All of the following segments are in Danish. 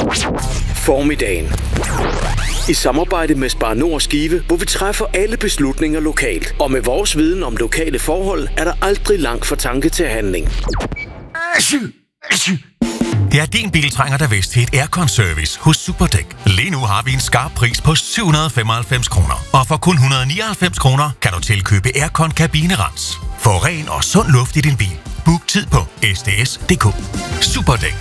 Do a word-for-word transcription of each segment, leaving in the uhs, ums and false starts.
Formiddagen. I samarbejde med Spar Nord Skive, hvor vi træffer alle beslutninger lokalt. Og med vores viden om lokale forhold, er der aldrig langt fra tanke til handling. Det er din bil trænger der vist til et aircon-service hos Superdæk. Lige nu har vi en skarp pris på syv hundrede og femoghalvfems kroner. Og for kun et hundrede og nioghalvfems kroner kan du tilkøbe aircon-kabinerens. Få ren og sund luft i din bil. Book tid på s d s punktum d k. Superdæk.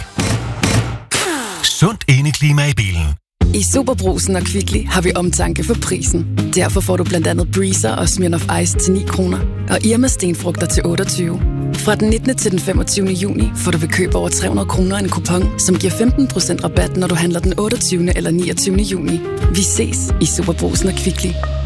Sundt indeklima i bilen. I Superbrugsen og Kvickly har vi omtanke for prisen. Derfor får du blandt andet Breezer og Smirnoff Ice til ni kroner. Og Irma stenfrugter til otteogtyve. Fra den nittende til den femogtyvende juni får du ved køb over tre hundrede kroner en kupon, som giver femten procent rabat, når du handler den otteogtyvende eller niogtyvende juni. Vi ses i Superbrugsen og Kvickly.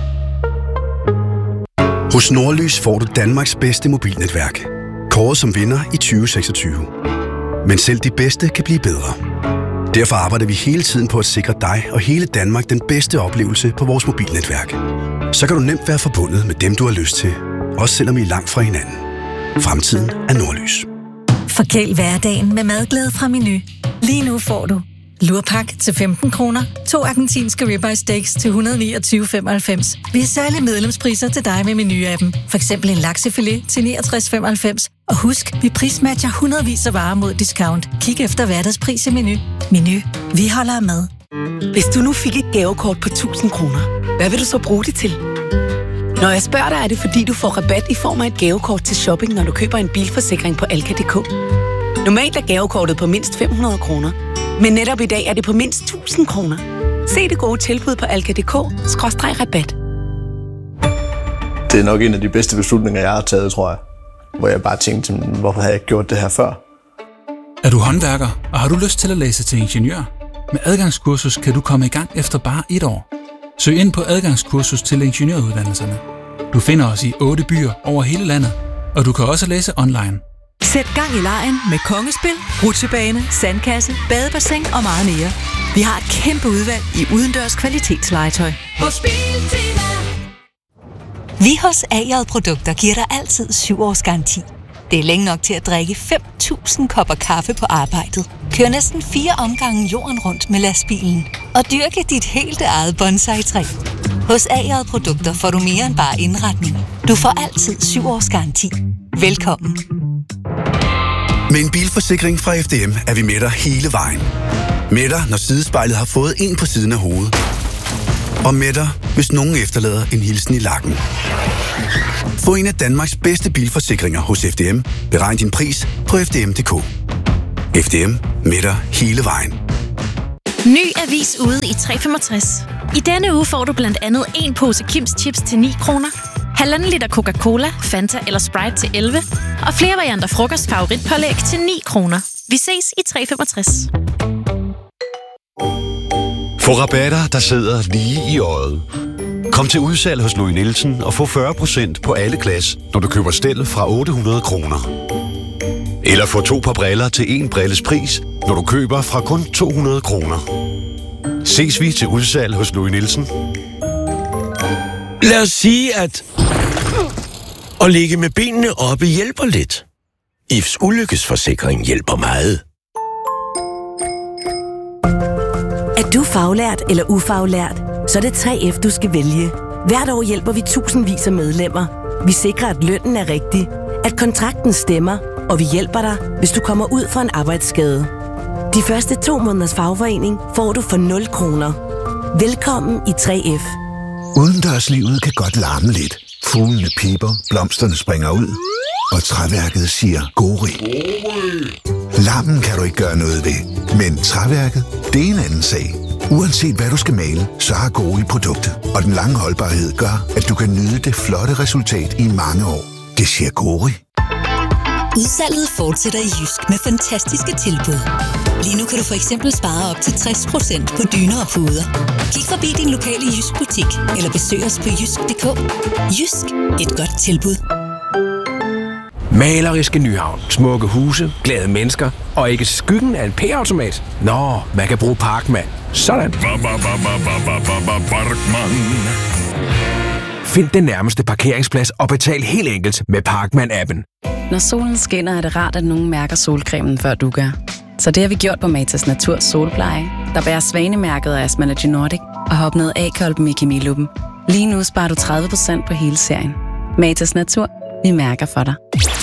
Hos Nordlys får du Danmarks bedste mobilnetværk. Kåret som vinder i tyve seksogtyve. Men selv de bedste kan blive bedre. Derfor arbejder vi hele tiden på at sikre dig og hele Danmark den bedste oplevelse på vores mobilnetværk. Så kan du nemt være forbundet med dem, du har lyst til. Også selvom I er langt fra hinanden. Fremtiden er Nordlys. Forkæl hverdagen med madglæde fra Meny. Lige nu får du lurpak til femten kroner, to argentinske ribeye steaks til et hundrede og niogtyve komma femoghalvfems. Vi har særlige medlemspriser til dig med Meny-appen. For eksempel en laksefilet til niogtres komma femoghalvfems. Og husk, vi prismatcher hundredvis af varer mod discount. Kig efter hverdagspris i Meny. Meny. Vi holder med. Hvis du nu fik et gavekort på tusind kroner, hvad vil du så bruge det til? Når jeg spørger dig, er det fordi, du får rabat i form af et gavekort til shopping, når du køber en bilforsikring på Alka punktum d k. Normalt er gavekortet på mindst fem hundrede kroner, men netop i dag er det på mindst tusind kroner. Se det gode tilbud på alka punktum d k skråstreg rabat. Det er nok en af de bedste beslutninger, jeg har taget, tror jeg. Hvor jeg bare tænkte, hvorfor havde jeg ikke gjort det her før? Er du håndværker, og har du lyst til at læse til ingeniør? Med adgangskursus kan du komme i gang efter bare et år. Søg ind på adgangskursus til ingeniøruddannelserne. Du finder os i otte byer over hele landet, og du kan også læse online. Sæt gang i legen med kongespil, rutsjebane, sandkasse, badebassin og meget mere. Vi har et kæmpe udvalg i udendørs kvalitetslegetøj. Vi hos A J Produkter giver dig altid syv års garanti. Det er længe nok til at drikke fem tusind kopper kaffe på arbejdet. Kør næsten fire omgange jorden rundt med lastbilen. Og dyrke dit helt eget bonsai-træ. Hos A J Produkter får du mere end bare indretning. Du får altid syv års garanti. Velkommen. Med en bilforsikring fra F D M er vi med dig hele vejen. Med dig, når sidespejlet har fået en på siden af hovedet. Og med dig, hvis nogen efterlader en hilsen i lakken. Få en af Danmarks bedste bilforsikringer hos F D M. Beregn din pris på f d m punktum d k. F D M. Med dig hele vejen. Ny avis ude i tre femogtres. I denne uge får du blandt andet en pose Kims Chips til ni kroner, halvanden liter Coca-Cola, Fanta eller Sprite til elleve, og flere varianter frokost favoritpålæg til ni kroner. Vi ses i tre femogtres. Få rabatter, der sidder lige i øjet. Kom til udsalg hos Louis Nielsen og få fyrre procent på alle glas, når du køber stel fra otte hundrede kroner. Eller få to par briller til en brilles pris, når du køber fra kun to hundrede kroner. Ses vi til udsalg hos Louis Nielsen. Lad os sige, at at ligge med benene oppe hjælper lidt. I F's ulykkesforsikring hjælper meget. Er du faglært eller ufaglært, så er det tre F, du skal vælge. Hvert år hjælper vi tusindvis af medlemmer. Vi sikrer, at lønnen er rigtig, at kontrakten stemmer, og vi hjælper dig, hvis du kommer ud for en arbejdsskade. De første to måneders fagforening får du for nul kroner. Velkommen i tre F. Udendørslivet kan godt larme lidt. Fuglene piper, blomsterne springer ud, og træværket siger gori. Larmen kan du ikke gøre noget ved, men træværket, det er en anden sag. Uanset hvad du skal male, så har Gori produktet, og den lange holdbarhed gør, at du kan nyde det flotte resultat i mange år. Det siger Gori. Udsalget fortsætter i Jysk med fantastiske tilbud. Lige nu kan du for eksempel spare op til tres procent på dyner og puder. Kig forbi din lokale Jysk butik, eller besøg os på jysk punktum d k. Jysk. Et godt tilbud. Maleriske Nyhavn. Smukke huse, glade mennesker og ikke skyggen af en P-automat. Nå, man kan bruge Parkman. Sådan. Find den nærmeste parkeringsplads og betal helt enkelt med Parkman-appen. Når solen skinner, er det rart, at nogen mærker solcremen, før du gør. Så det har vi gjort på Matas Natur Solpleje. der bærer Svanemærket af Asmalogy Nordic og har opnået A-kolben i Kemiluppen. Lige nu sparer du tredive procent på hele serien. Matas Natur, vi mærker for dig.